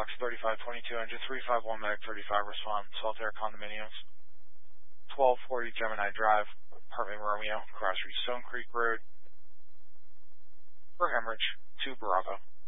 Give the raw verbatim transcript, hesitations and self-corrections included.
Fox thirty-five twenty-two, engine three five one, Medic thirty-five, respond. Saltaire Condominiums. twelve forty Gemini Drive, apartment Romeo, Cross Reach Stone Creek Road. For hemorrhage, two Bravo.